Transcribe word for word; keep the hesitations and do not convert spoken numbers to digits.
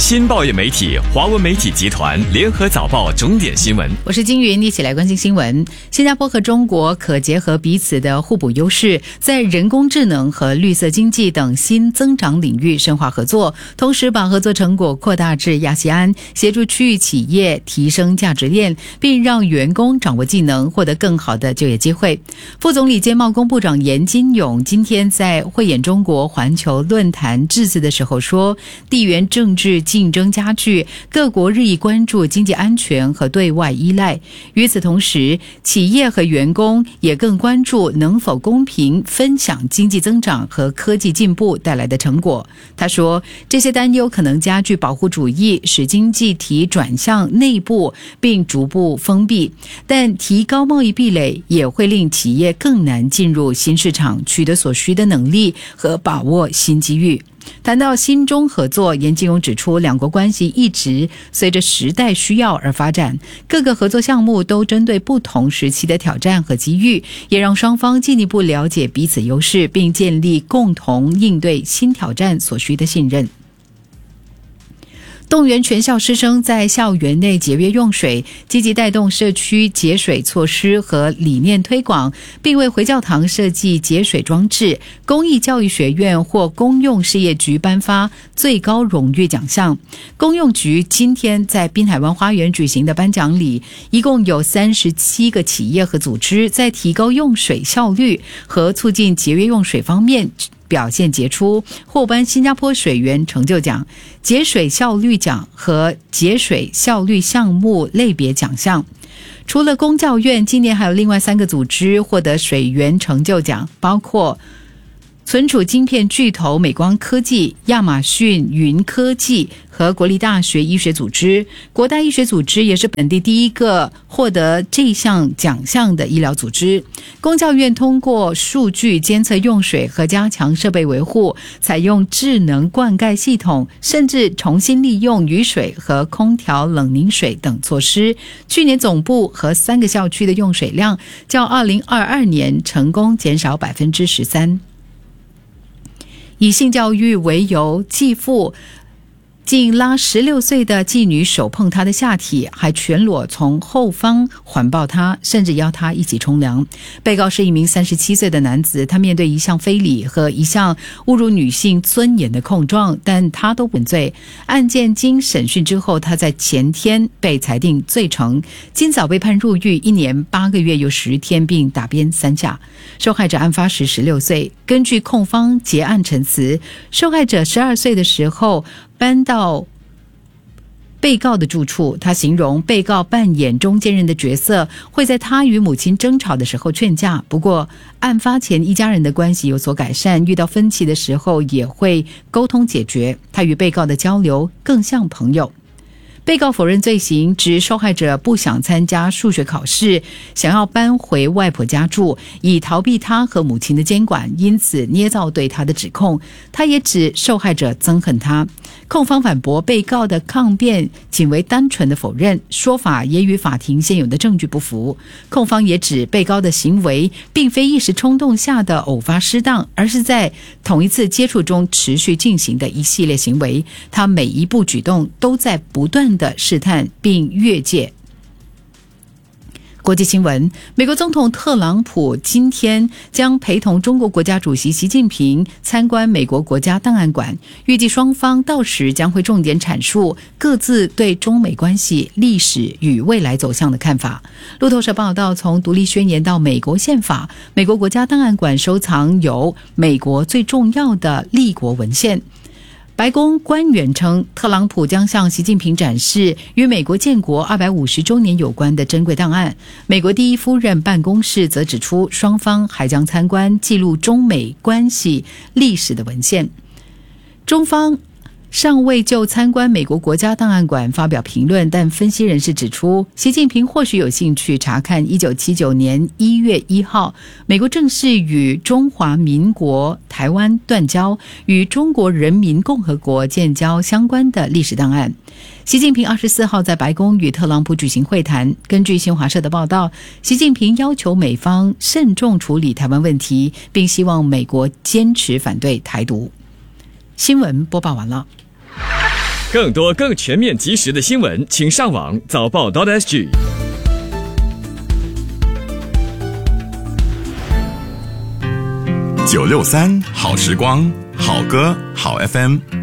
新报业媒体华文媒体集团联合早报重点新闻， 我是金云，一起来关心新闻。新加坡和中国可结合彼此的互补优势，在人工智能和绿色经济等新增长领域深化合作，同时把合作成果扩大至亚细安，协助区域企业提升价值链，并让员工掌握技能，获得更好的就业机会。副总理兼贸工部长严金勇今天在慧眼中国环球论坛致辞的时候说，地缘政治竞争加剧，各国日益关注经济安全和对外依赖。与此同时，企业和员工也更关注能否公平分享经济增长和科技进步带来的成果。他说，这些担忧可能加剧保护主义，使经济体转向内部并逐步封闭，但提高贸易壁垒也会令企业更难进入新市场，取得所需的能力和把握新机遇。谈到新中合作，严金勇指出，两国关系一直随着时代需要而发展，各个合作项目都针对不同时期的挑战和机遇，也让双方进一步了解彼此优势，并建立共同应对新挑战所需的信任。动员全校师生在校园内节约用水，积极带动社区节水措施和理念推广，并为回教堂设计节水装置。公益教育学院或公用事业局颁发最高荣誉奖项。公用局今天在滨海湾花园举行的颁奖礼，一共有三十七个企业和组织在提高用水效率和促进节约用水方面表现杰出，获颁新加坡水源成就奖、节水效率奖和节水效率项目类别奖项。除了公教院，今年还有另外三个组织获得水源成就奖，包括存储晶片巨头美光科技、亚马逊云科技和国立大学医学组织。国大医学组织也是本地第一个获得这项奖项的医疗组织。公教院通过数据监测用水和加强设备维护，采用智能灌溉系统，甚至重新利用雨水和空调冷凝水等措施。去年总部和三个校区的用水量较二零二二年成功减少 百分之十三。以性教育为由，继父竟拉十六岁的妓女手碰她的下体，还全裸从后方环抱她，甚至邀她一起冲凉。被告是一名三十七岁的男子，他面对一项非礼和一项侮辱女性尊严的控状，但他都不罪。案件经审讯之后，他在前天被裁定罪成，今早被判入狱一年八个月又十天，并打鞭三下。受害者案发时十六岁，根据控方结案陈词，受害者十二岁的时候搬到被告的住处，他形容被告扮演中间人的角色，会在他与母亲争吵的时候劝架。不过案发前一家人的关系有所改善，遇到分歧的时候也会沟通解决，他与被告的交流更像朋友。被告否认罪行，指受害者不想参加数学考试，想要搬回外婆家住，以逃避他和母亲的监管，因此捏造对他的指控。他也指受害者憎恨他。控方反驳被告的抗辩仅为单纯的否认，说法也与法庭现有的证据不符。控方也指被告的行为并非一时冲动下的偶发失当，而是在同一次接触中持续进行的一系列行为，他每一步举动都在不断的试探并越界。国际新闻，美国总统特朗普今天将陪同中国国家主席习近平参观美国国家档案馆，预计双方到时将会重点阐述各自对中美关系历史与未来走向的看法。路透社报道，从独立宣言到美国宪法，美国国家档案馆收藏有美国最重要的立国文献。白宫官员称，特朗普将向习近平展示与美国建国二百五十周年有关的珍贵档案。美国第一夫人办公室则指出，双方还将参观记录中美关系历史的文献。中方尚未就参观美国国家档案馆发表评论，但分析人士指出，习近平或许有兴趣查看一九七九年一月一号美国正式与中华民国台湾断交，与中国人民共和国建交相关的历史档案。习近平二十四号在白宫与特朗普举行会谈。根据新华社的报道，习近平要求美方慎重处理台湾问题，并希望美国坚持反对台独。新闻播报完了。 更多更全面及时的新闻，请上网早报 .sg。 九六三好时光，好歌好 F M。